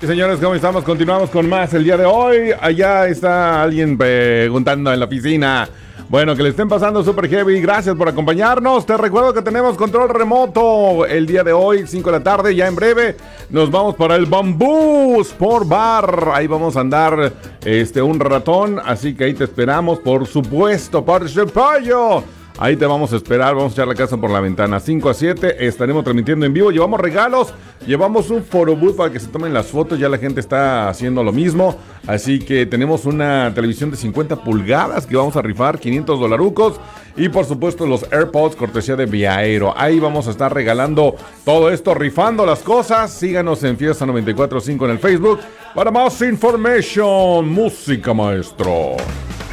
y señores, ¿cómo estamos? Continuamos con más el día de hoy. Allá está alguien preguntando en la oficina. Bueno, que le estén pasando super heavy. Gracias por acompañarnos. Te recuerdo que tenemos control remoto el día de hoy, 5 de la tarde. Ya en breve nos vamos para el Bamboo Sport Bar. Ahí vamos a andar un ratón. Así que ahí te esperamos, por supuesto, Parchepallo. Ahí te vamos a esperar, vamos a echar la casa por la ventana. 5 a 7 estaremos transmitiendo en vivo. Llevamos regalos, llevamos un photobooth para que se tomen las fotos. Ya la gente está haciendo lo mismo. Así que tenemos una televisión de 50 pulgadas que vamos a rifar, $500. Y por supuesto los AirPods, cortesía de Viaero. Ahí vamos a estar regalando todo esto, rifando las cosas. Síganos en Fiesta 94.5 en el Facebook para más information. Música, maestro.